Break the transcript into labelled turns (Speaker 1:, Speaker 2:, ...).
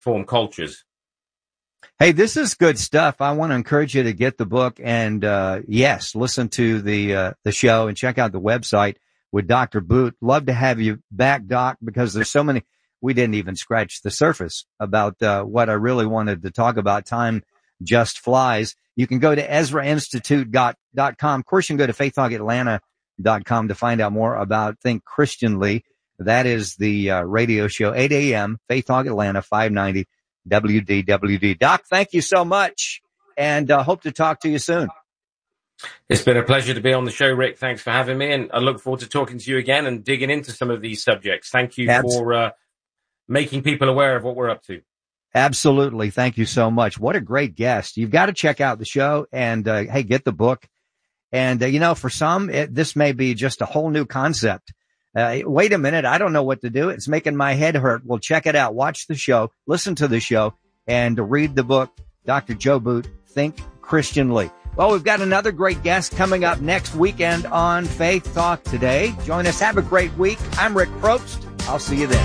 Speaker 1: form cultures.
Speaker 2: Hey, this is good stuff. I want to encourage you to get the book and, yes, listen to the show and check out the website with Dr. Boot. Love to have you back, Doc, because there's so many. We didn't even scratch the surface about, what I really wanted to talk about. Time just flies. You can go to EzraInstitute.com. Of course, you can go to FaithTalkAtlanta.com to find out more about Think Christianly. That is the, radio show, 8 a.m., Faith Talk Atlanta, 590. WDWD. Doc, thank you so much, and hope to talk to you soon.
Speaker 1: It's been a pleasure to be on the show, Rick. Thanks for having me, and I look forward to talking to you again and digging into some of these subjects. Thank you for making people aware of what we're up to.
Speaker 2: Absolutely. Thank you so much. What a great guest. You've got to check out the show and, hey, get the book. And, for some, this may be just a whole new concept. Wait a minute. I don't know what to do. It's making my head hurt. Well, check it out. Watch the show, listen to the show, and read the book, Dr. Joe Boot, Think Christianly. Well, we've got another great guest coming up next weekend on Faith Talk Today. Join us. Have a great week. I'm Rick Probst. I'll see you then.